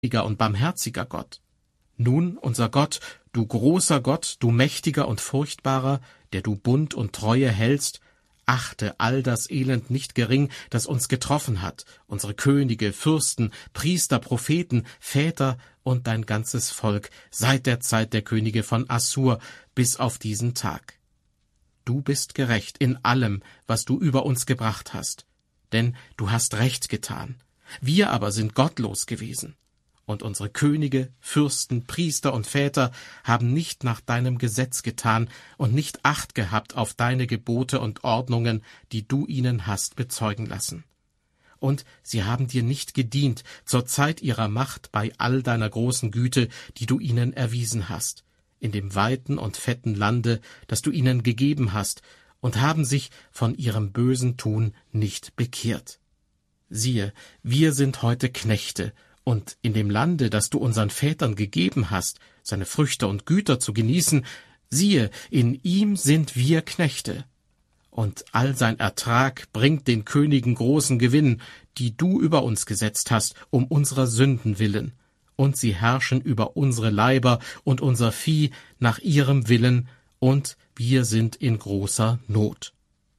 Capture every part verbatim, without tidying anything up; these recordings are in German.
und barmherziger Gott. Nun, unser Gott, du großer Gott, du mächtiger und furchtbarer, der du Bund und Treue hältst, achte all das Elend nicht gering, das uns getroffen hat, unsere Könige, Fürsten, Priester, Propheten, Väter und dein ganzes Volk, seit der Zeit der Könige von Assur bis auf diesen Tag. Du bist gerecht in allem, was du über uns gebracht hast, denn du hast Recht getan. Wir aber sind gottlos gewesen. Und unsere Könige, Fürsten, Priester und Väter haben nicht nach deinem Gesetz getan und nicht Acht gehabt auf deine Gebote und Ordnungen, die du ihnen hast bezeugen lassen. Und sie haben dir nicht gedient zur Zeit ihrer Macht bei all deiner großen Güte, die du ihnen erwiesen hast, in dem weiten und fetten Lande, das du ihnen gegeben hast, und haben sich von ihrem bösen Tun nicht bekehrt. Siehe, wir sind heute Knechte, und in dem Lande, das du unseren Vätern gegeben hast, seine Früchte und Güter zu genießen, siehe, in ihm sind wir Knechte. Und all sein Ertrag bringt den Königen großen Gewinn, die du über uns gesetzt hast, um unserer Sünden willen. Und sie herrschen über unsere Leiber und unser Vieh nach ihrem Willen, und wir sind in großer Not.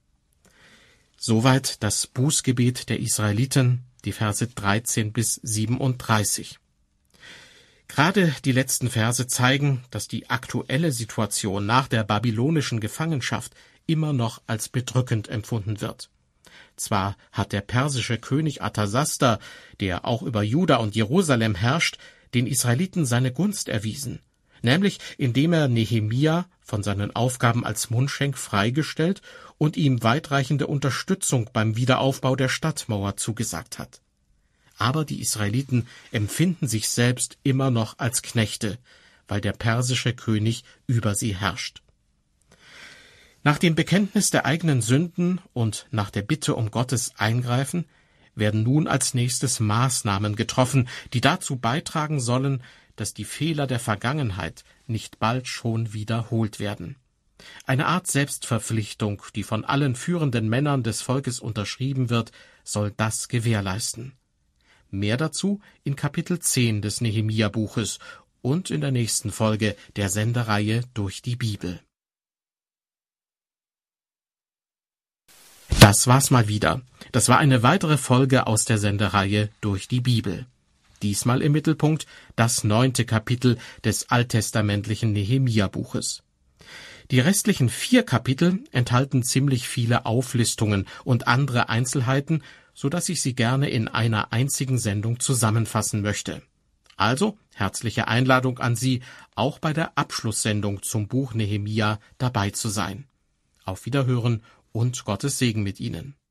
Soweit das Bußgebet der Israeliten, die Verse dreizehn bis siebenunddreißig. Gerade die letzten Verse zeigen, dass die aktuelle Situation nach der babylonischen Gefangenschaft immer noch als bedrückend empfunden wird. Zwar hat der persische König Artasasta, der auch über Juda und Jerusalem herrscht, den Israeliten seine Gunst erwiesen, nämlich indem er Nehemia von seinen Aufgaben als Mundschenk freigestellt und ihm weitreichende Unterstützung beim Wiederaufbau der Stadtmauer zugesagt hat. Aber die Israeliten empfinden sich selbst immer noch als Knechte, weil der persische König über sie herrscht. Nach dem Bekenntnis der eigenen Sünden und nach der Bitte um Gottes Eingreifen werden nun als nächstes Maßnahmen getroffen, die dazu beitragen sollen, dass die Fehler der Vergangenheit nicht bald schon wiederholt werden. Eine Art Selbstverpflichtung, die von allen führenden Männern des Volkes unterschrieben wird, soll das gewährleisten. Mehr dazu in Kapitel zehn des Nehemia-Buches und in der nächsten Folge der Sendereihe Durch die Bibel. Das war's mal wieder. Das war eine weitere Folge aus der Sendereihe Durch die Bibel. Diesmal im Mittelpunkt das neunte Kapitel des alttestamentlichen Nehemia-Buches. Die restlichen vier Kapitel enthalten ziemlich viele Auflistungen und andere Einzelheiten, so dass ich sie gerne in einer einzigen Sendung zusammenfassen möchte. Also herzliche Einladung an Sie, auch bei der Abschlusssendung zum Buch Nehemia dabei zu sein. Auf Wiederhören und Gottes Segen mit Ihnen.